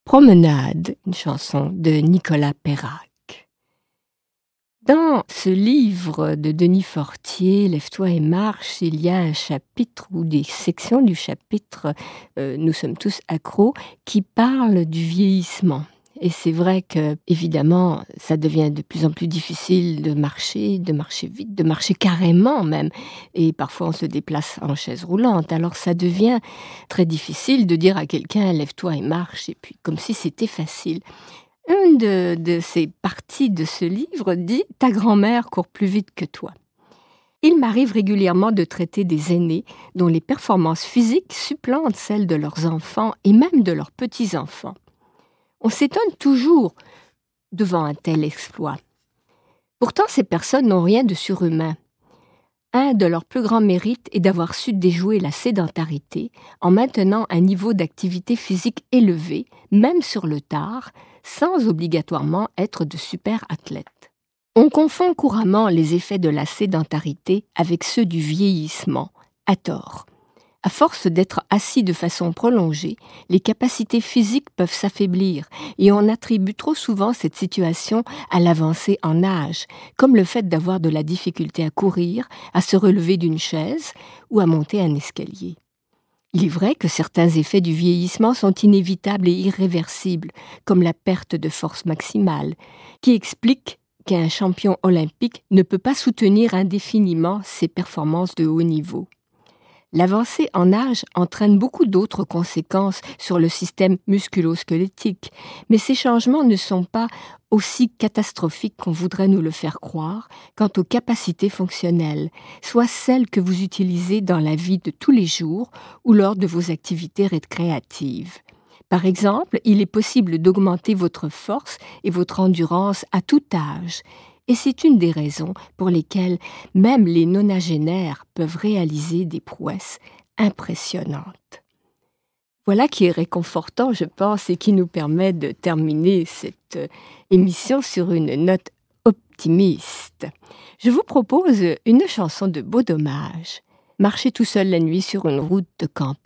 Promenade, une chanson de Nicolas Perrac. Dans ce livre de Denis Fortier, Lève-toi et marche, il y a un chapitre ou des sections du chapitre, nous sommes tous accros, qui parlent du vieillissement. Et c'est vrai que, évidemment, ça devient de plus en plus difficile de marcher vite, de marcher carrément même. Et parfois, on se déplace en chaise roulante. Alors, ça devient très difficile de dire à quelqu'un « lève-toi et marche », et puis comme si c'était facile. Une de ces parties de ce livre dit « ta grand-mère court plus vite que toi ». Il m'arrive régulièrement de traiter des aînés dont les performances physiques supplantent celles de leurs enfants et même de leurs petits-enfants. On s'étonne toujours devant un tel exploit. Pourtant, ces personnes n'ont rien de surhumain. Un de leurs plus grands mérites est d'avoir su déjouer la sédentarité en maintenant un niveau d'activité physique élevé, même sur le tard, sans obligatoirement être de super athlètes. On confond couramment les effets de la sédentarité avec ceux du vieillissement, à tort. À force d'être assis de façon prolongée, les capacités physiques peuvent s'affaiblir et on attribue trop souvent cette situation à l'avancée en âge, comme le fait d'avoir de la difficulté à courir, à se relever d'une chaise ou à monter un escalier. Il est vrai que certains effets du vieillissement sont inévitables et irréversibles, comme la perte de force maximale, qui explique qu'un champion olympique ne peut pas soutenir indéfiniment ses performances de haut niveau. L'avancée en âge entraîne beaucoup d'autres conséquences sur le système musculo-squelettique, mais ces changements ne sont pas aussi catastrophiques qu'on voudrait nous le faire croire quant aux capacités fonctionnelles, soit celles que vous utilisez dans la vie de tous les jours ou lors de vos activités récréatives. Par exemple, il est possible d'augmenter votre force et votre endurance à tout âge, et c'est une des raisons pour lesquelles même les nonagénaires peuvent réaliser des prouesses impressionnantes. Voilà qui est réconfortant, je pense, et qui nous permet de terminer cette émission sur une note optimiste. Je vous propose une chanson de Beau Dommage, « Marcher tout seul la nuit sur une route de campagne ».